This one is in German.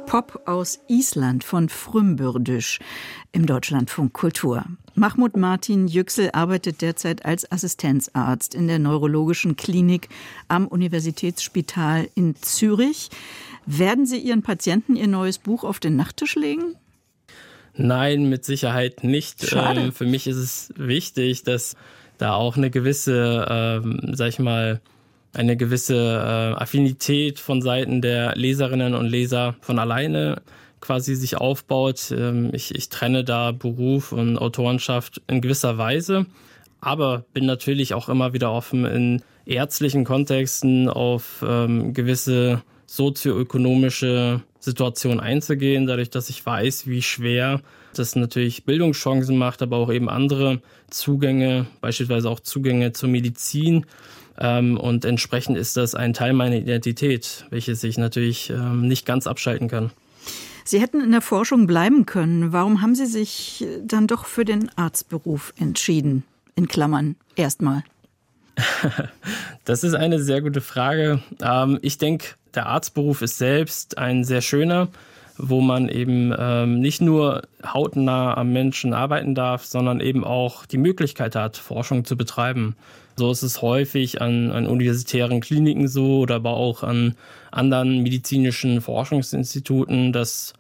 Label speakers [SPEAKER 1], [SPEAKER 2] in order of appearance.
[SPEAKER 1] Pop aus Island von Frümbürdüsch im Deutschlandfunk Kultur. Mahmoud Martin Yüksel arbeitet derzeit als Assistenzarzt in der neurologischen Klinik am Universitätsspital in Zürich. Werden Sie Ihren Patienten Ihr neues Buch auf den Nachttisch legen?
[SPEAKER 2] Nein, mit Sicherheit nicht.
[SPEAKER 1] Schade.
[SPEAKER 2] Für mich ist es wichtig, dass da auch eine gewisse, eine gewisse Affinität von Seiten der Leserinnen und Leser von alleine quasi sich aufbaut. Ich trenne da Beruf und Autorenschaft in gewisser Weise, aber bin natürlich auch immer wieder offen, in ärztlichen Kontexten auf gewisse sozioökonomische Situationen einzugehen, dadurch, dass ich weiß, wie schwer das natürlich Bildungschancen macht, aber auch eben andere Zugänge, beispielsweise auch Zugänge zur Medizin. Und entsprechend ist das ein Teil meiner Identität, welches ich natürlich nicht ganz abschalten kann.
[SPEAKER 1] Sie hätten in der Forschung bleiben können. Warum haben Sie sich dann doch für den Arztberuf entschieden? In Klammern erstmal.
[SPEAKER 2] Das ist eine sehr gute Frage. Ich denke, der Arztberuf ist selbst ein sehr schöner, wo man eben nicht nur hautnah am Menschen arbeiten darf, sondern eben auch die Möglichkeit hat, Forschung zu betreiben. So ist es häufig an universitären Kliniken so oder aber auch an anderen medizinischen Forschungsinstituten, dass